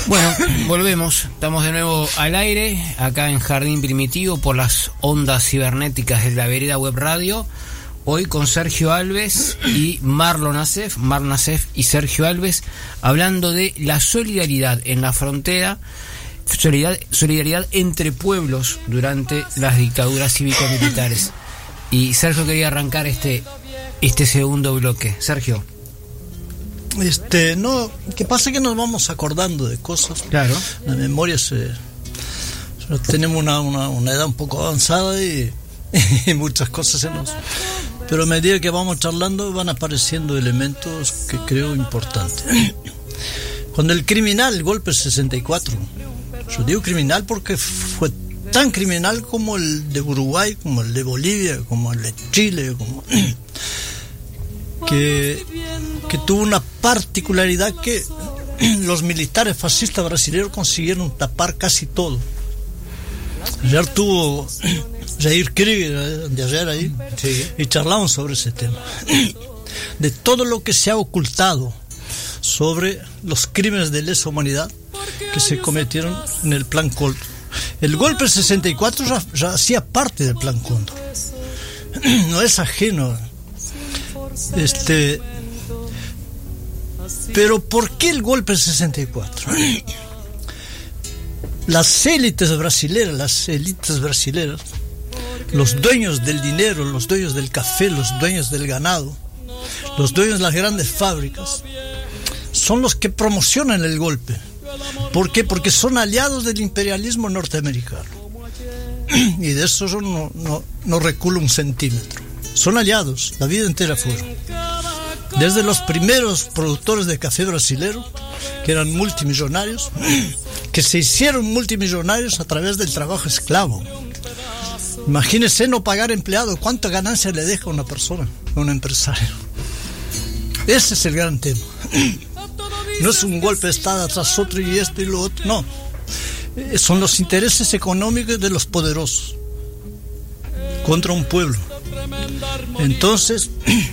Bueno, volvemos, estamos de nuevo al aire, acá en Jardín Primitivo, por las ondas cibernéticas de la Vereda Web Radio. Hoy con Sergio Alves y Marlon Nassef y Sergio Alves, hablando de la solidaridad en la frontera, solidaridad entre pueblos durante las dictaduras cívico-militares. Y Sergio quería arrancar este segundo bloque. Sergio. No, que pasa que nos vamos acordando de cosas. Claro. La memoria tenemos una edad un poco avanzada y muchas cosas se nos... Pero a medida que vamos charlando van apareciendo elementos que creo importantes. Cuando el golpe del 64, yo digo criminal porque fue tan criminal como el de Uruguay, como el de Bolivia, como el de Chile, que tuvo una particularidad que los militares fascistas brasileños consiguieron tapar casi todo. Ayer tuvo Jair Krieger de ayer ahí, sí, y charlamos sobre ese tema, de todo lo que se ha ocultado sobre los crímenes de lesa humanidad que se cometieron en el Plan Cóndor. El golpe del 64 ya hacía parte del Plan Cóndor, no es ajeno. Pero ¿por qué el golpe del 64? Las élites brasileras, los dueños del dinero, los dueños del café, los dueños del ganado, los dueños de las grandes fábricas, son los que promocionan el golpe. ¿Por qué? Porque son aliados del imperialismo norteamericano. Y de eso yo no reculo un centímetro. Son aliados, la vida entera fueron. Desde los primeros productores de café brasilero, que eran multimillonarios, que se hicieron multimillonarios a través del trabajo esclavo. Imagínese no pagar empleado, ¿cuánta ganancia le deja a una persona, a un empresario? Ese es el gran tema. No es un golpe de Estado tras otro y esto y lo otro, no. Son los intereses económicos de los poderosos contra un pueblo. Entonces,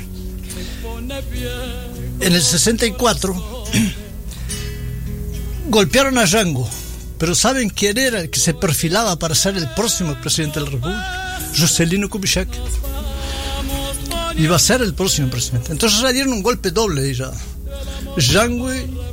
en el 64 golpearon a Jango, pero ¿saben quién era el que se perfilaba para ser el próximo presidente de la República? Juscelino Kubitschek. Iba a ser el próximo presidente. Entonces le dieron un golpe doble ya. Jango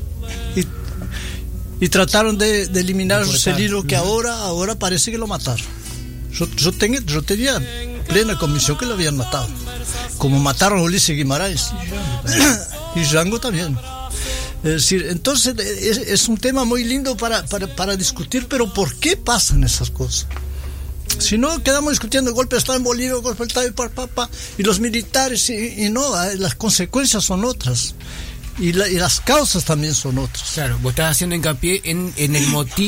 y trataron de eliminar a Juscelino, que ahora parece que lo mataron. Yo tenía plena convicción que lo habían matado, como mataron a Ulises Guimarães y Jango también. Es decir, entonces es un tema muy lindo para discutir, pero ¿por qué pasan esas cosas? Si no, quedamos discutiendo el golpe de Estado en Bolivia, el golpe de Estado y los militares, y no, las consecuencias son otras, y las causas también son otras. Claro, vos estás haciendo hincapié en el motivo